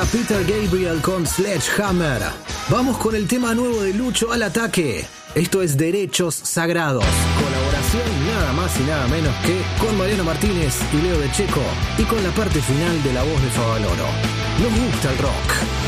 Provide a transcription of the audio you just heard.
Peter Gabriel con Sledgehammer. Vamos con el tema nuevo de Lucho al ataque. Esto es Derechos Sagrados. Colaboración nada más y nada menos que con Mariano Martínez y Leo de Checo. Y con la parte final de la voz de Favaloro. Nos gusta el rock.